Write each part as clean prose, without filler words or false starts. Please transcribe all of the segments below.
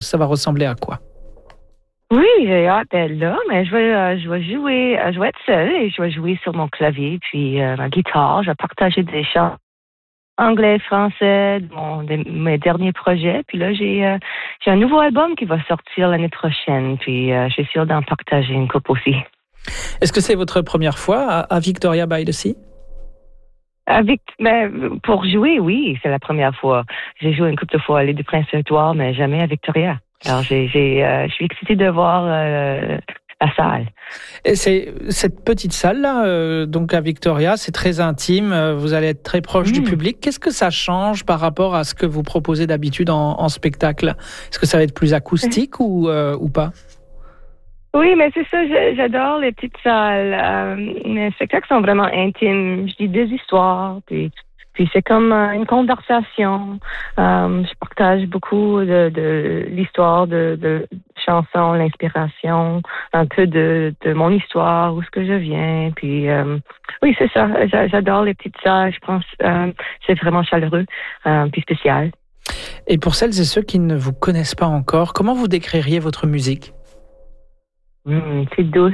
ça va ressembler à quoi? Oui, j'ai hâte d'être là, mais je vais jouer, je vais être seule et je vais jouer sur mon clavier, puis ma guitare. Je vais partager des chants anglais, français, de mes derniers projets. Puis là, j'ai un nouveau album qui va sortir l'année prochaine, puis je suis sûre d'en partager une couple aussi. Est-ce que c'est votre première fois à Victoria by the Sea? Pour jouer, oui, c'est la première fois. J'ai joué une couple de fois à l'île du Prince-Édouard, mais jamais à Victoria. Alors, je suis excitée de voir la salle. Et c'est cette petite salle-là, donc à Victoria, c'est très intime, vous allez être très proche du public. Qu'est-ce que ça change par rapport à ce que vous proposez d'habitude en spectacle? Est-ce que ça va être plus acoustique ou pas? Oui, mais c'est ça, j'adore les petites salles. Mes spectacles sont vraiment intimes. Je dis des histoires, puis c'est comme une conversation. Je partage beaucoup de l'histoire de chansons, l'inspiration, un peu de mon histoire, où est-ce que je viens. Puis oui, c'est ça. J'adore les petites salles. Je pense c'est vraiment chaleureux, puis spécial. Et pour celles et ceux qui ne vous connaissent pas encore, comment vous décririez votre musique? C'est douce.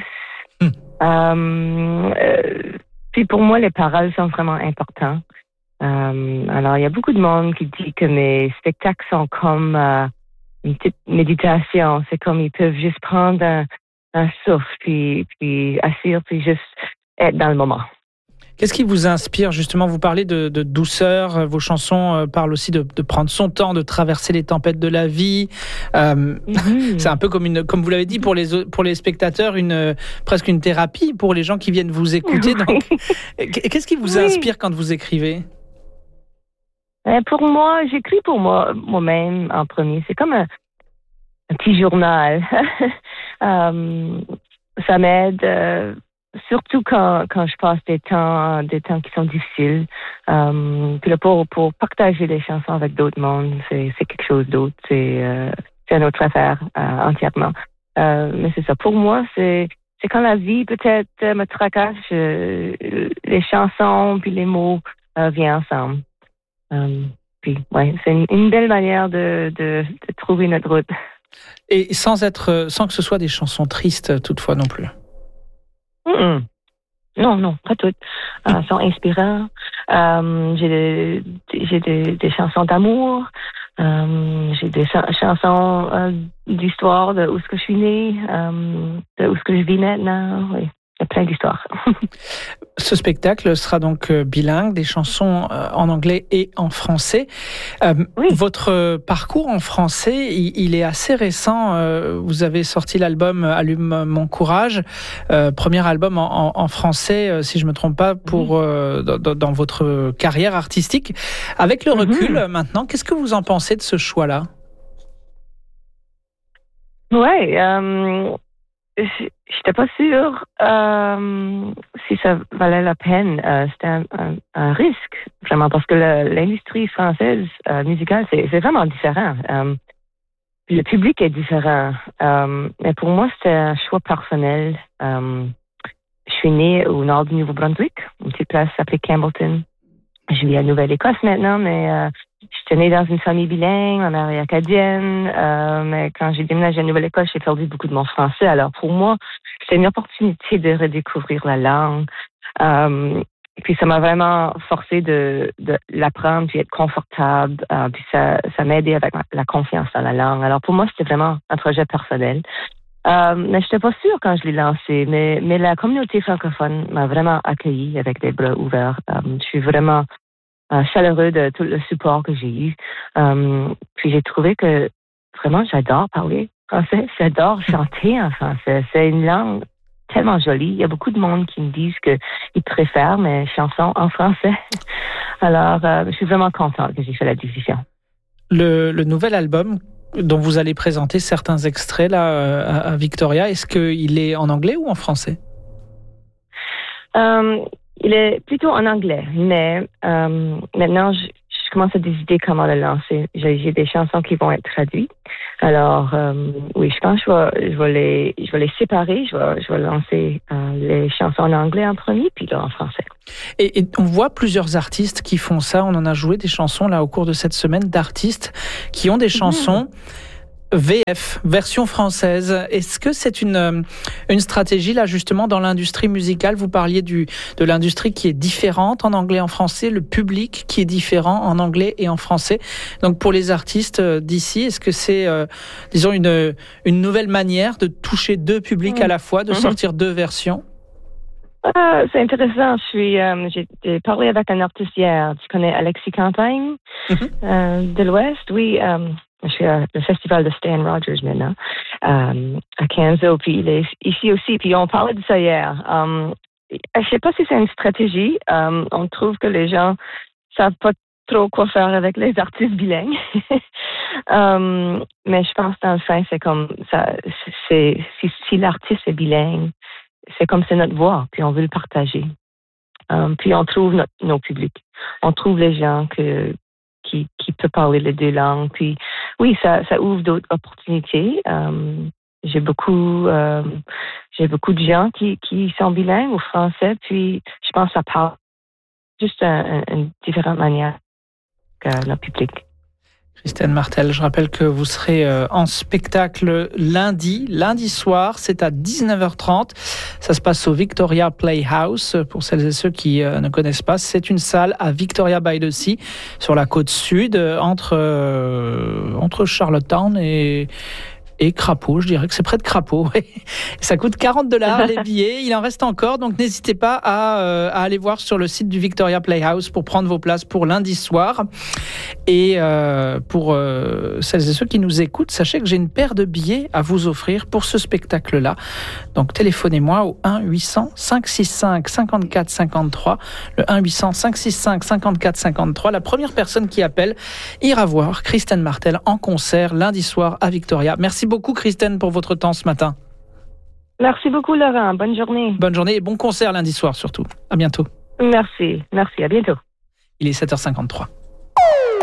Puis pour moi, les paroles sont vraiment importantes. Alors, il y a beaucoup de monde qui dit que mes spectacles sont comme une petite méditation. C'est comme ils peuvent juste prendre un souffle, puis assurer, puis juste être dans le moment. Qu'est-ce qui vous inspire justement? Vous parlez de douceur, vos chansons parlent aussi de prendre son temps, de traverser les tempêtes de la vie. C'est un peu comme vous l'avez dit, pour les spectateurs, presque une thérapie pour les gens qui viennent vous écouter. Oui. Donc, qu'est-ce qui vous inspire quand vous écrivez? Pour moi, j'écris pour moi-même en premier. C'est comme un petit journal. Ça m'aide. Surtout quand je passe des temps qui sont difficiles. Puis là, pour partager des chansons avec d'autres mondes, c'est quelque chose d'autre. C'est une autre affaire entièrement. Mais c'est ça. Pour moi, c'est quand la vie peut-être me tracasse, les chansons puis les mots viennent ensemble. Puis ouais, c'est une belle manière de trouver notre route. Et sans que ce soit des chansons tristes toutefois non plus. Non, pas toutes. Sont inspirants. J'ai des chansons d'amour. J'ai des chansons d'histoire de où est-ce que je suis née, de où est-ce que je vis maintenant. Oui, il y a plein d'histoires. Ce spectacle sera donc bilingue, des chansons en anglais et en français. Oui. Votre parcours en français, il est assez récent. Vous avez sorti l'album Allume mon courage, premier album en français, si je me trompe pas, dans votre carrière artistique. Avec le recul maintenant, qu'est-ce que vous en pensez de ce choix-là? Ouais. J'étais pas sûre si ça valait la peine. C'était un risque, vraiment, parce que l'industrie française musicale, c'est vraiment différent. Le public est différent. Mais pour moi, c'était un choix personnel. Je suis née au nord du Nouveau-Brunswick, une petite place appelée Campbellton. Je vis à Nouvelle-Écosse maintenant, mais j'étais née dans une famille bilingue, ma mère est acadienne, mais quand j'ai déménagé à Nouvelle-Écosse, j'ai perdu beaucoup de mon français. Alors pour moi, c'était une opportunité de redécouvrir la langue. Puis ça m'a vraiment forcé de l'apprendre, puis être confortable. Puis ça m'a aidé avec la confiance dans la langue. Alors pour moi, c'était vraiment un projet personnel. Mais j'étais pas sûre quand je l'ai lancé, mais la communauté francophone m'a vraiment accueilli avec des bras ouverts. Je suis vraiment chaleureux de tout le support que j'ai eu. Puis j'ai trouvé que vraiment j'adore parler français, j'adore chanter en français. C'est une langue tellement jolie. Il y a beaucoup de monde qui me disent qu'ils préfèrent mes chansons en français. Alors, je suis vraiment contente que j'ai fait la décision. Le nouvel album dont vous allez présenter certains extraits là à Victoria, est-ce qu'il est en anglais ou en français? Il est plutôt en anglais, mais maintenant, je commence à décider comment le lancer. J'ai des chansons qui vont être traduites. Alors, oui, je pense que je vais les séparer. Je vais lancer les chansons en anglais en premier, puis là en français. Et on voit plusieurs artistes qui font ça. On en a joué des chansons là au cours de cette semaine d'artistes qui ont des chansons VF, version française. Est-ce que c'est une stratégie là justement dans l'industrie musicale? Vous parliez de l'industrie qui est différente en anglais et en français, le public qui est différent en anglais et en français. Donc pour les artistes d'ici, est-ce que c'est disons une nouvelle manière de toucher deux publics à la fois, de sortir deux versions? C'est intéressant. J'ai parlé avec un artiste hier. Tu connais Alexis Campagne de l'Ouest? Oui. Je suis au festival de Stan Rogers maintenant, à Canso, puis il est ici aussi, puis on parlait de ça hier. Je sais pas si c'est une stratégie. On trouve que les gens savent pas trop quoi faire avec les artistes bilingues. Mais je pense dans le fin, c'est comme ça. Si l'artiste est bilingue, c'est comme c'est notre voix, puis on veut le partager. Puis on trouve nos publics. On trouve les gens qui peut parler les deux langues. Puis oui, ça ouvre d'autres opportunités. J'ai beaucoup de gens qui sont bilingues au français, puis je pense que ça parle juste une différente manière que notre public. Christine Martel, je rappelle que vous serez en spectacle lundi soir, c'est à 19h30. Ça se passe au Victoria Playhouse. Pour celles et ceux qui ne connaissent pas, c'est une salle à Victoria by the Sea, sur la côte sud, entre Charlottetown et Crapaud, je dirais que c'est près de Crapaud. Ça coûte $40 les billets, il en reste encore, donc n'hésitez pas à aller voir sur le site du Victoria Playhouse pour prendre vos places pour lundi soir. Et pour celles et ceux qui nous écoutent, sachez que j'ai une paire de billets à vous offrir pour ce spectacle-là. Donc téléphonez-moi au 1-800-565-5453, le 1-800-565-5453. La première personne qui appelle ira voir Christine Martel en concert lundi soir à Victoria. Merci beaucoup Christine pour votre temps ce matin. Merci beaucoup Laurent, bonne journée. Bonne journée et bon concert lundi soir surtout. À bientôt. Merci, à bientôt. Il est 7h53.